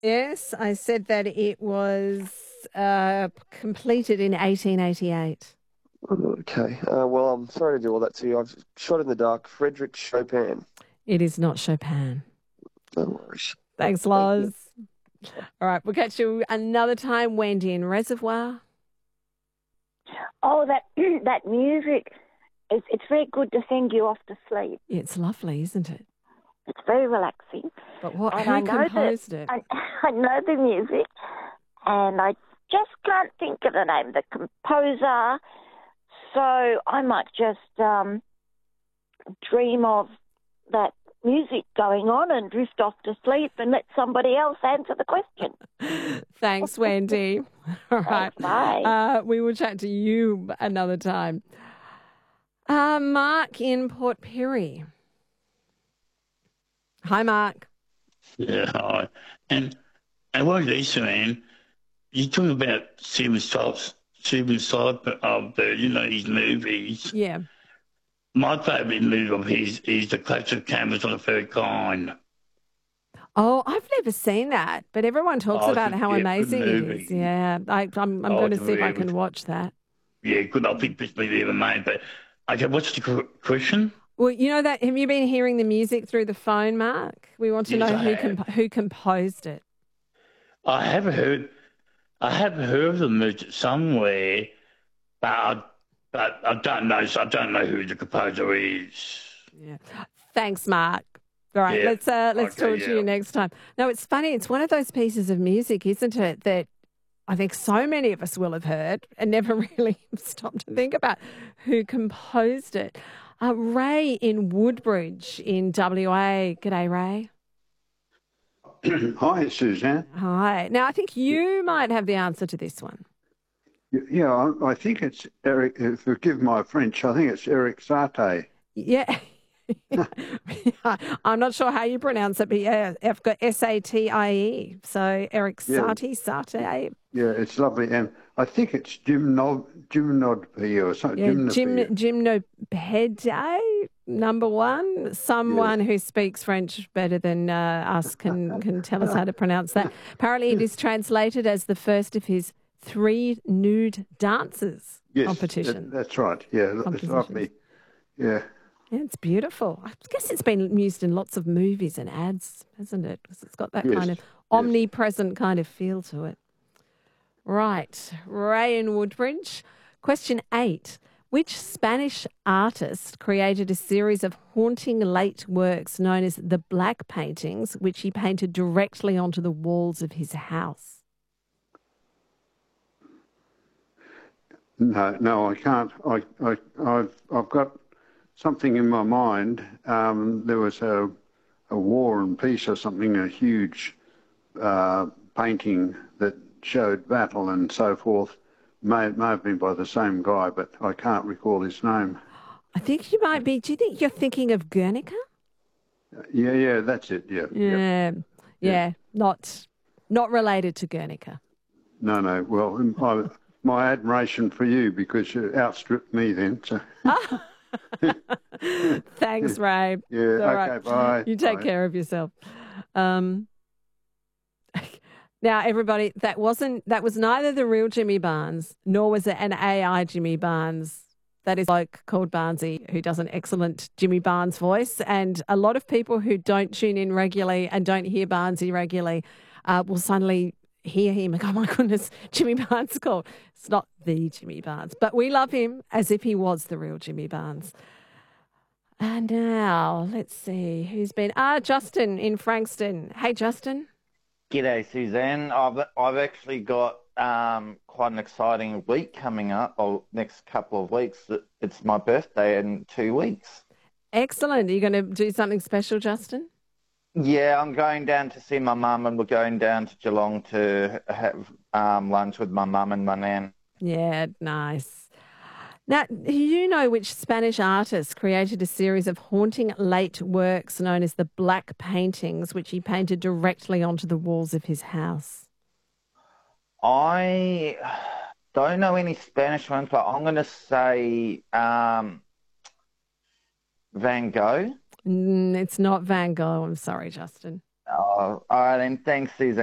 Yes, I said that it was completed in 1888. Okay. Well, I'm sorry to do all that to you. I've shot in the dark. Frederick Chopin. It is not Chopin. No worries. Thanks, Thank you. Loz. All right, we'll catch you another time, Wendy in Reservoir. Oh, that that music, it's very good to send you off to sleep. It's lovely, isn't it? It's very relaxing. But And who composed it? I know the music, and I just can't think of the name of the composer. So I might just dream of that music going on and drift off to sleep and let somebody else answer the question. Thanks, Wendy. All right. Thanks, bye. We will chat to you another time. Mark in Port Pirie. Hi, Mark. Yeah, hi. And what are you saying? You talking about Steven Spielberg, his movies. Yeah. My favourite movie of his is The Collapse of Campbell's on the Third Kind. Oh, I've never seen that, but everyone talks about how amazing it is. Yeah, I'm going to see if I can watch that. Yeah, good. I think best movie ever made. But okay, what's the question? Well, you know that. Have you been hearing the music through the phone, Mark? We want to know who composed it. I have heard of the music somewhere, but I don't know. So I don't know who the composer is. Yeah. Thanks, Mark. All right, let's talk to you next time. No, it's funny. It's one of those pieces of music, isn't it, that I think so many of us will have heard and never really stopped to think about who composed it. Ray in Woodbridge in WA. G'day, Ray. Hi, Suzanne. Hi. Now, I think you might have the answer to this one. Yeah, I think it's Eric. Forgive my French. I think it's Eric Satie. Yeah. I'm not sure how you pronounce it, but yeah, I've got Satie. So Eric Satie. Yeah, it's lovely, and I think it's Gymnopedie or something. Yeah, Gymnopedie, number one. Someone who speaks French better than us can tell us how to pronounce that. Apparently, it is translated as the first of his 3 nude dances competition. That's right. Yeah, it's lovely. Yeah. Yeah, it's beautiful. I guess it's been used in lots of movies and ads, hasn't it? Because it's got that kind of omnipresent kind of feel to it. Right. Ray in Woodbridge. Question 8. Which Spanish artist created a series of haunting late works known as the Black Paintings, which he painted directly onto the walls of his house? No, I can't. I've got something in my mind. There was a War and Peace or something, a huge painting that showed battle and so forth. May have been by the same guy, but I can't recall his name. I think you might be. Do you think you're thinking of Guernica? Yeah, that's it. Yeah. Not related to Guernica. No. Well, my admiration for you because you outstripped me then. So. Thanks, Ray. Yeah. Okay. Right. Bye. You take care of yourself. Now, everybody, that was neither the real Jimmy Barnes nor was it an AI Jimmy Barnes. That is a bloke called Barnesy who does an excellent Jimmy Barnes voice, and a lot of people who don't tune in regularly and don't hear Barnesy regularly will suddenly hear him and go, oh my goodness, Jimmy Barnes called. It's not the Jimmy Barnes, but we love him as if he was the real Jimmy Barnes. And now, let's see who's been. Justin in Frankston. Hey, Justin. G'day, Suzanne. I've actually got quite an exciting week coming up, or next couple of weeks. It's my birthday in 2 weeks. Excellent. Are you going to do something special, Justin? Yeah, I'm going down to see my mum, and we're going down to Geelong to have lunch with my mum and my nan. Yeah, nice. Now, do you know which Spanish artist created a series of haunting late works known as the Black Paintings, which he painted directly onto the walls of his house? I don't know any Spanish ones, but I'm going to say Van Gogh. It's not Van Gogh. I'm sorry, Justin. All right, then. Thanks, Suzanne.